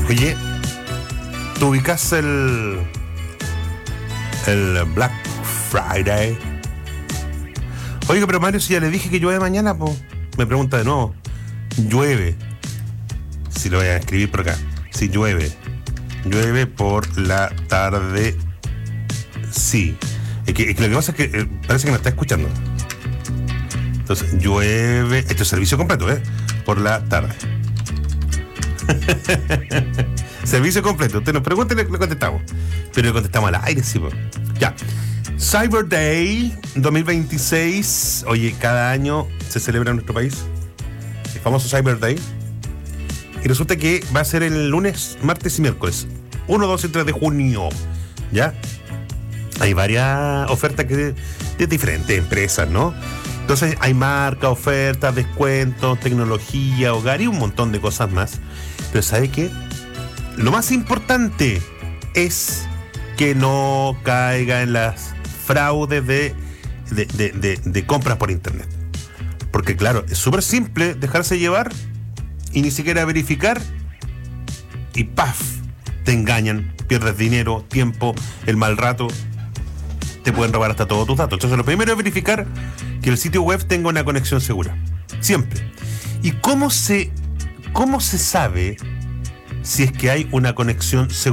Oye, ¿tú ubicas el Black Friday? Oiga, pero Mario, si ya le dije que llueve mañana, pues me pregunta de nuevo. Llueve. Si lo voy a escribir por acá. Si llueve. Llueve por la tarde. Sí. Es que lo que pasa es que parece que me está escuchando. Entonces, llueve. Esto es servicio completo, por la tarde. Servicio completo. Usted nos pregunta y le contestamos. Pero le contestamos al aire, sí, pues. Ya. Cyber Day 2026. Oye, cada año se celebra en nuestro país el famoso Cyber Day. Y resulta que va a ser el lunes, martes y miércoles 1, 2 y 3 de junio. ¿Ya? Hay varias ofertas de diferentes empresas, ¿no? Entonces hay marcas, ofertas, descuentos, tecnología, hogar y un montón de cosas más. Pero ¿sabe qué? Lo más importante es que no caiga en las fraudes de compras por internet. Porque claro, es súper simple dejarse llevar y ni siquiera verificar y ¡paf! Te engañan, pierdes dinero, tiempo, el mal rato, te pueden robar hasta todos tus datos. Entonces lo primero es verificar que el sitio web tenga una conexión segura, siempre. ¿Y cómo se sabe si es que hay una conexión segura?